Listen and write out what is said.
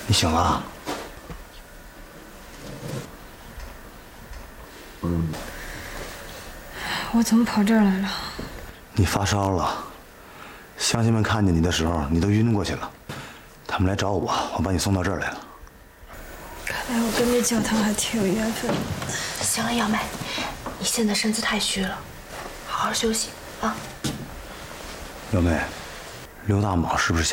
你醒了？ 我怎么跑这儿来了？ 你发烧了，乡亲们看见你的时候，你都晕过去了。他们来找我，我把你送到这儿来了。 看来我跟这教堂还挺有缘分的。 行了，杨梅，你现在身子太虚了，好好休息啊。 幺妹，刘大猛是不是